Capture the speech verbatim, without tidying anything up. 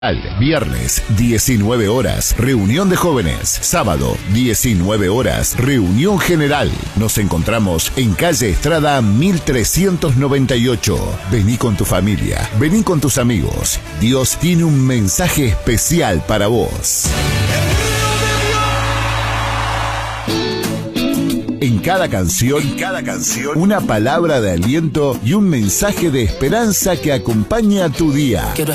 Viernes, diecinueve horas, reunión de jóvenes. Sábado, diecinueve horas, reunión general. Nos encontramos en calle Estrada mil trescientos noventa y ocho. Vení con tu familia, vení con tus amigos. Dios tiene un mensaje especial para vos. En cada canción, en cada canción, una palabra de aliento y un mensaje de esperanza que acompaña tu día.